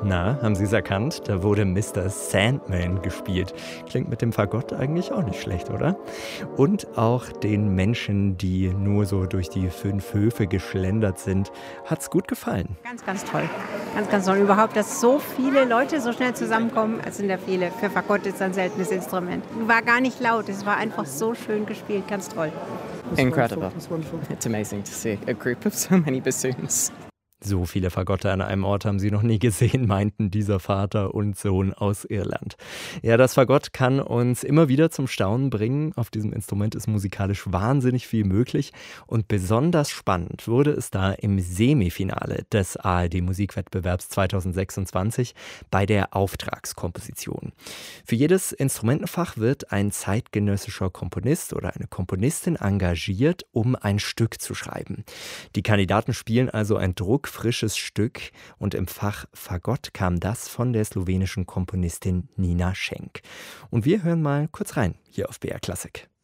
Na, haben Sie es erkannt? Da wurde Mr. Sandman gespielt. Klingt mit dem Fagott eigentlich auch nicht schlecht, oder? Und auch den Menschen, die nur so durch die 5 Höfe geschlendert sind, hat's gut gefallen. Ganz, ganz toll. Ganz, ganz toll. Überhaupt, dass so viele Leute so schnell zusammenkommen, es sind ja viele. Für Fagott ist ein seltenes Instrument. War gar nicht laut, es war einfach so schön gespielt, ganz toll. Incredible. It's amazing to see a group of so many bassoons. So viele Fagotte an einem Ort haben sie noch nie gesehen, meinten dieser Vater und Sohn aus Irland. Ja, das Fagott kann uns immer wieder zum Staunen bringen. Auf diesem Instrument ist musikalisch wahnsinnig viel möglich. Und besonders spannend wurde es da im Semifinale des ARD-Musikwettbewerbs 2026 bei der Auftragskomposition. Für jedes Instrumentenfach wird ein zeitgenössischer Komponist oder eine Komponistin engagiert, um ein Stück zu schreiben. Die Kandidaten spielen also ein druckfrisches Stück und im Fach Fagott kam das von der slowenischen Komponistin Nina Schenk. Und wir hören mal kurz rein hier auf BR Klassik.